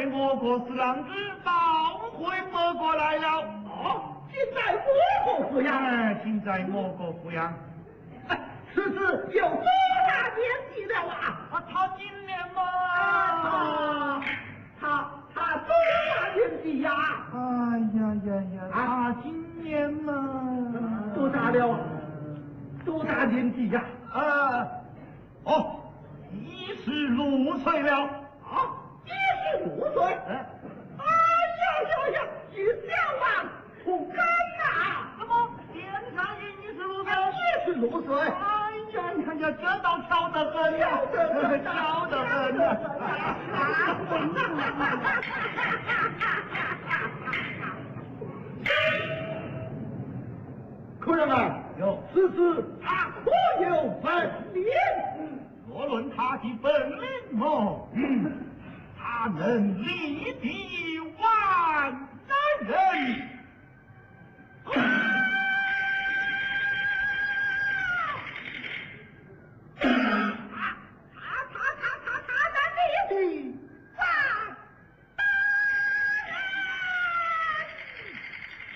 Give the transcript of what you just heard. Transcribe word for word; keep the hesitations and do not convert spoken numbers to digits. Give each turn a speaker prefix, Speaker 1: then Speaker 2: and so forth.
Speaker 1: 在我国是郎子到回我国来了。
Speaker 2: 哦，今在我国抚养。
Speaker 1: 哎，今在我国抚养。
Speaker 2: 哎，此子有多大年纪了啊？
Speaker 1: 啊，他今年嘛，
Speaker 2: 啊，他他多大年纪呀？
Speaker 1: 哎呀呀呀，他今年嘛，
Speaker 2: 多大了？多大年纪呀？
Speaker 1: 啊，哦，一十六岁了。
Speaker 2: 啊，一十六岁。
Speaker 1: 哎，
Speaker 2: 哎呀呀呀，一两万不敢呐！
Speaker 1: 怎么天上一十六岁？
Speaker 2: 一十六岁。
Speaker 1: 哎呀呀呀，这倒巧得很呀，巧得很呀！
Speaker 2: 客人们，
Speaker 1: 有
Speaker 2: 此子他可有本领？
Speaker 1: 若论他的本领哦，嗯，他能力敌万